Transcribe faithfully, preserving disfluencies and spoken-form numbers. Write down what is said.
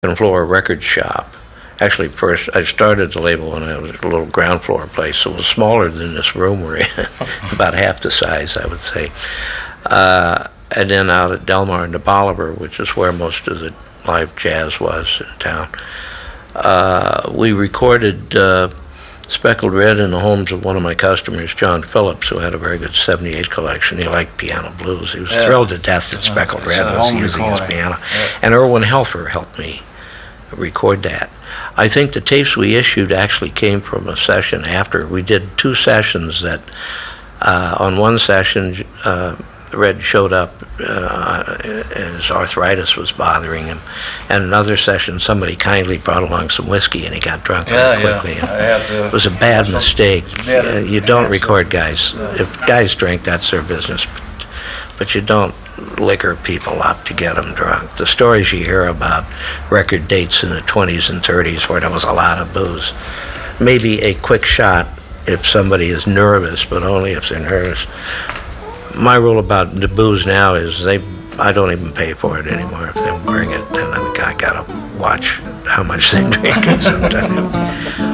second floor record shop. Actually, first, I started the label when I was at a little ground floor place, so it was smaller than this room we're in, about half the size, I would say. Uh, and then out at Delmar and the Bolivar, which is where most of the live jazz was in town, uh, we recorded uh, Speckled Red in the homes of one of my customers, John Phillips, who had a very good seventy-eight collection. He liked piano blues. He was Yeah. thrilled to death that Speckled Red a was home using his recording. piano. Yeah. And Erwin Helfer helped me record that. I think the tapes we issued actually came from a session after. We did two sessions that, uh, on one session, uh, Red showed up, uh, his arthritis was bothering him. And another session, somebody kindly brought along some whiskey and he got drunk Yeah, very quickly. yeah. And I have to. it was a bad some- mistake. Yeah, Uh, you don't yeah, record guys. Yeah. If guys drink, that's their business. But you don't liquor people up to get them drunk. The stories you hear about record dates in the twenties and thirties where there was a lot of booze. Maybe a quick shot if somebody is nervous, but only if they're nervous. My rule about the booze now is they, I don't even pay for it anymore. If they bring it, then I, I gotta watch how much they're drinking sometimes.